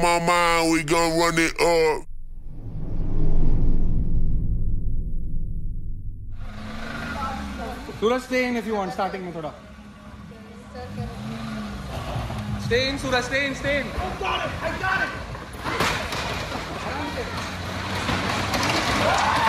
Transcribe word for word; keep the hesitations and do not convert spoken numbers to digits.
my mind, we gon' run it up. Suraj, stay in if you want, starting mein thoda. Stay in, Suraj, stay in, stay in. I got it, I got it.